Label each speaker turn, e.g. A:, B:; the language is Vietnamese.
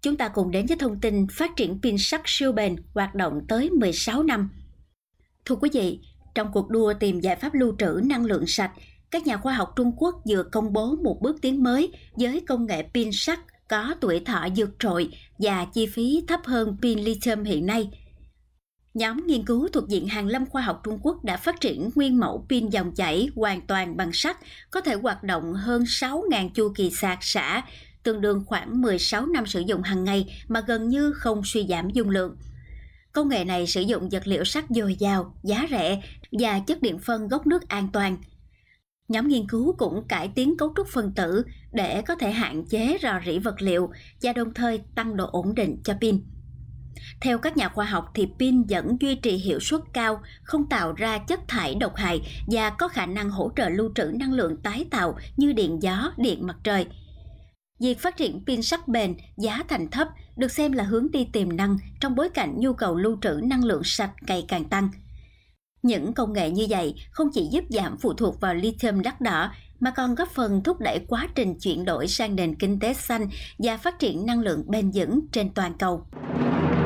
A: Chúng ta cùng đến với thông tin phát triển pin sắt siêu bền hoạt động tới 16 năm. Thưa quý vị, trong cuộc đua tìm giải pháp lưu trữ năng lượng sạch, các nhà khoa học Trung Quốc vừa công bố một bước tiến mới với công nghệ pin sắt có tuổi thọ vượt trội và chi phí thấp hơn pin lithium hiện nay. Nhóm nghiên cứu thuộc Viện Hàn lâm Khoa học Trung Quốc đã phát triển nguyên mẫu pin dòng chảy hoàn toàn bằng sắt, có thể hoạt động hơn 6.000 chu kỳ sạc xả, tương đương khoảng 16 năm sử dụng hàng ngày mà gần như không suy giảm dung lượng. Công nghệ này sử dụng vật liệu sắt dồi dào, giá rẻ và chất điện phân gốc nước an toàn. Nhóm nghiên cứu cũng cải tiến cấu trúc phân tử để có thể hạn chế rò rỉ vật liệu và đồng thời tăng độ ổn định cho pin. Theo các nhà khoa học thì pin vẫn duy trì hiệu suất cao, không tạo ra chất thải độc hại và có khả năng hỗ trợ lưu trữ năng lượng tái tạo như điện gió, điện mặt trời. Việc phát triển pin sắt bền, giá thành thấp được xem là hướng đi tiềm năng trong bối cảnh nhu cầu lưu trữ năng lượng sạch ngày càng tăng. Những công nghệ như vậy không chỉ giúp giảm phụ thuộc vào lithium đắt đỏ mà còn góp phần thúc đẩy quá trình chuyển đổi sang nền kinh tế xanh và phát triển năng lượng bền vững trên toàn cầu.